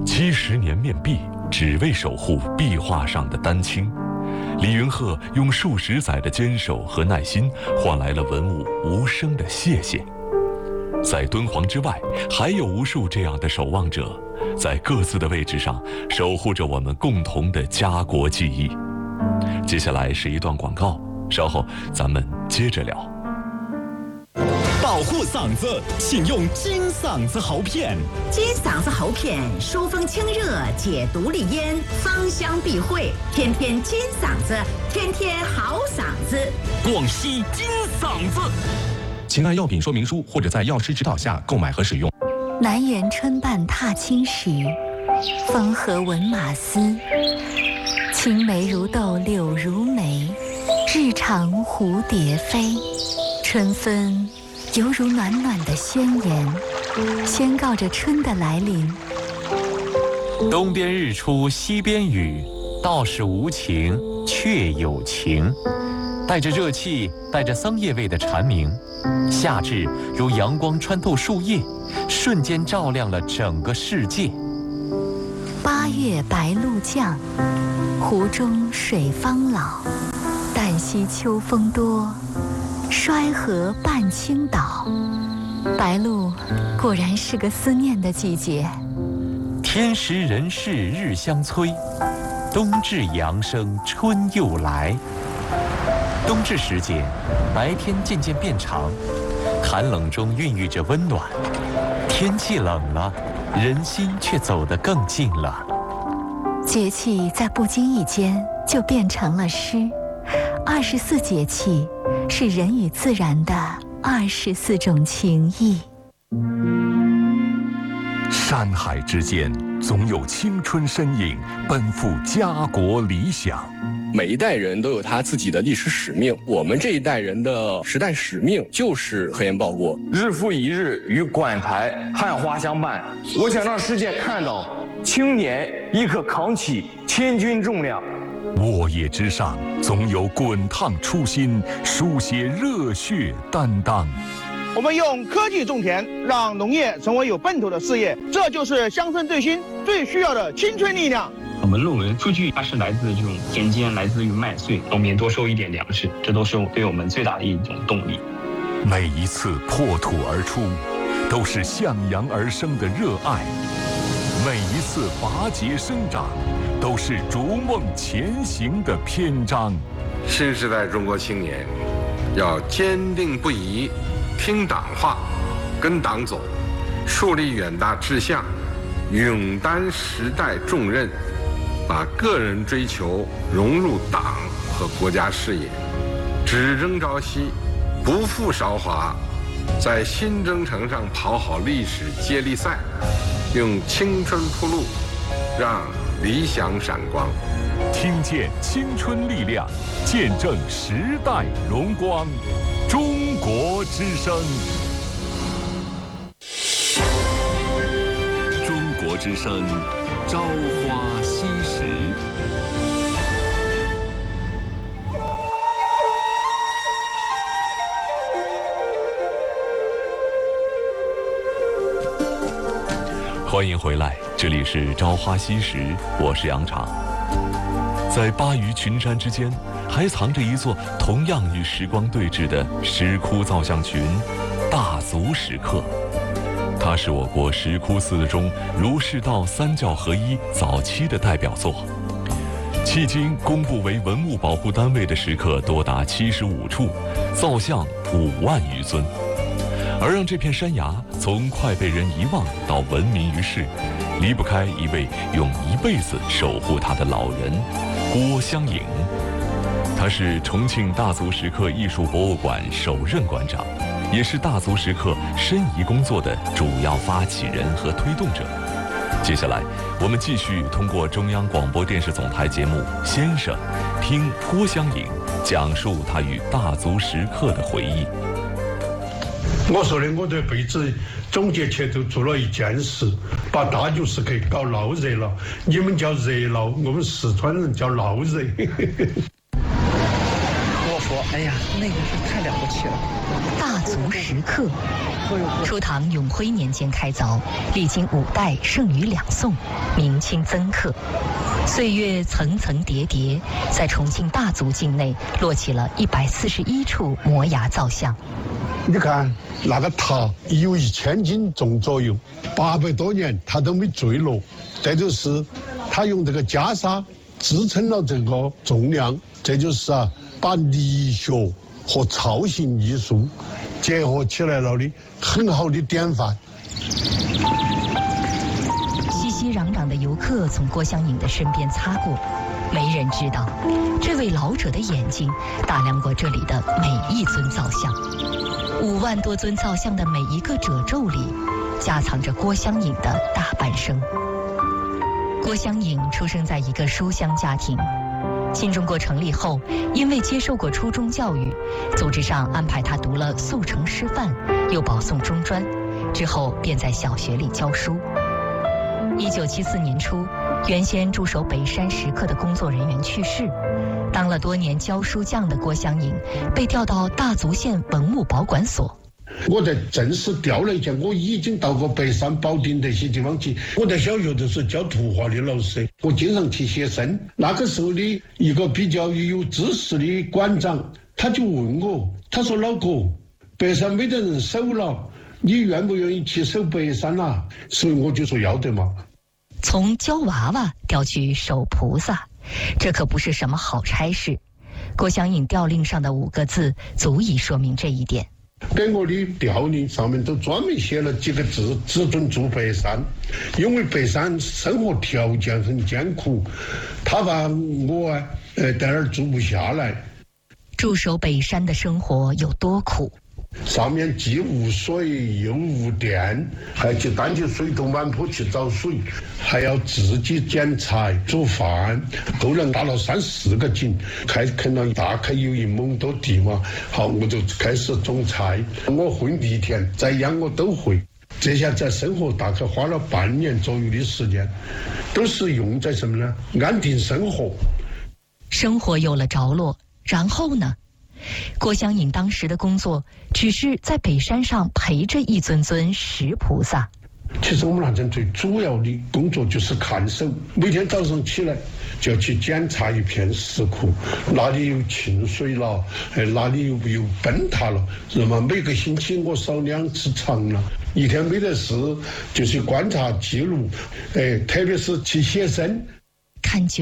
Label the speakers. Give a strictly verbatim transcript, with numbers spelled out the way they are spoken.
Speaker 1: 七十年面壁，只为守护壁画上的丹青。李云鹤用数十载的坚守和耐心，换来了文物无声的谢谢。在敦煌之外，还有无数这样的守望者，在各自的位置上守护着我们共同的家国记忆。接下来是一段广告，稍后咱们接着聊。
Speaker 2: 保护嗓子，请用金嗓子喉片。
Speaker 3: 金嗓子喉片疏风清热，解毒利咽，芳香避秽，天天金嗓子，天天好嗓子。
Speaker 2: 广西金嗓子。
Speaker 4: 请按药品说明书或者在药师指导下购买和使用。
Speaker 5: 南园春半踏青时，风和闻马嘶。青梅如豆柳如眉，日长蝴蝶飞。春分犹如暖暖的宣言，宣告着春的来临。
Speaker 6: 东边日出西边雨，道是无晴却有晴。带着热气，带着桑叶味的蝉鸣，夏至如阳光穿透树叶，瞬间照亮了整个世界。
Speaker 5: 八月白露降，湖中水方老。旦夕秋风多，衰河半倾倒。白露果然是个思念的季节。
Speaker 6: 天时人事日相催，冬至阳生春又来。冬至时节，白天渐渐变长，寒冷中孕育着温暖。天气冷了，人心却走得更近了。
Speaker 5: 节气在不经意间就变成了诗。二十四节气是人与自然的二十四种情谊。
Speaker 1: 山海之间，总有青春身影奔赴家国理想。
Speaker 7: 每一代人都有他自己的历史使命，我们这一代人的时代使命就是核烟报国。
Speaker 8: 日复一日与馆台汉花相伴，我想让世界看到青年亦可扛起千钧重量。
Speaker 1: 沃野之上，总有滚烫初心，书写热血担当。
Speaker 9: 我们用科技种田，让农业成为有奔头的事业，这就是乡村振兴最需要的青春力量。
Speaker 10: 我们论文数据它是来自这种田间，来自于麦穗，农民多收一点粮食，这都是对我们最大的一种动力。
Speaker 1: 每一次破土而出，都是向阳而生的热爱；每一次拔节生长，都是逐梦前行的篇章。
Speaker 11: 新时代中国青年要坚定不移听党话，跟党走，树立远大志向，勇担时代重任，把个人追求融入党和国家事业，只争朝夕，不负韶华，在新征程上跑好历史接力赛，用青春铺路，让理想闪光。
Speaker 1: 听见青春力量，见证时代荣光。中国之声，中国之声，朝花夕拾。欢迎回来，这里是朝花夕拾，我是杨昶。在巴渝群山之间，还藏着一座同样与时光对峙的石窟造像群——大足石刻。它是我国石窟寺中儒释道三教合一早期的代表作。迄今公布为文物保护单位的石刻多达七十五处，造像五万余尊。而让这片山崖从快被人遗忘到闻名于世，离不开一位用一辈子守护它的老人郭湘颖。他是重庆大足石刻艺术博物馆首任馆长，也是大足石刻申遗工作的主要发起人和推动者。接下来，我们继续通过中央广播电视总台节目《先生》，听郭湘颖讲述他与大足石刻的回忆。
Speaker 12: 我说的，我这辈子总结起都做了一件事，把大足石刻搞闹热了。你们叫热闹，我们四川人叫闹热。
Speaker 13: 我说，哎呀，那个是太了不起了。
Speaker 14: 大足石刻，初唐永徽年间开凿，历经五代，盛于两宋。 明清曾刻。岁月层层叠叠，在重庆大足境内落起了一百四十一处摩崖造像。
Speaker 12: 你看那个塔有一千斤重左右，八百多年它都没坠落。这就是它用这个袈裟支撑了这个重量，这就是啊，把理学和造型艺术结合起来了的很好的典范。
Speaker 14: 熙熙攘攘的游客从郭襄颖的身边擦过，没人知道，这位老者的眼睛打量过这里的每一尊造像。五万多尊造像的每一个褶皱里，夹藏着郭襄颖的大半生。郭襄颖出生在一个书香家庭，新中国成立后，因为接受过初中教育，组织上安排他读了速成师范，又保送中专，之后便在小学里教书。一九七四年初，原先驻守北山时刻的工作人员去世，当了多年教书匠的郭襄颖被调到大足县文物保管所。
Speaker 12: 我在正式调了一下，我已经到过北山、保定这些地方去。我在小学的时候教图画的老师，我经常去写生。那个时候的一个比较有知识的馆长，他就问我，他说：“老郭，北山没得人守了，你愿不愿意去守北山啊？”所以我就说要得嘛。
Speaker 14: 从教娃娃调去守菩萨，这可不是什么好差事。郭襄颖调令上的五个字足以说明这一点。
Speaker 12: 给我的调令上面都专门写了几个字：只准住北山，因为北山生活条件很艰苦，他把我啊，呃，在那儿住不下来。
Speaker 14: 驻守北山的生活有多苦？
Speaker 12: 上面既无水又无电，还去担起水桶满坡去找水，还要自己捡柴煮饭，后来打了三四个井，开垦了大概有一亩多地嘛。好，我就开始种菜，我会犁田栽秧我都会。这下在生活大概花了半年左右的时间，都是用在什么呢？安定生活。
Speaker 14: 生活有了着落，然后呢？郭襄颖当时的工作只是在北山上陪着一尊尊石菩萨。
Speaker 12: 其实我们那阵最主要的工作就是看守，每天早上起来就要去检查一片石窟，哪里有沁水了，哎，哪里有有崩塌了。那么每个星期我扫两次场了，一天没得事就去观察记录，哎，特别是去写生。
Speaker 14: 看久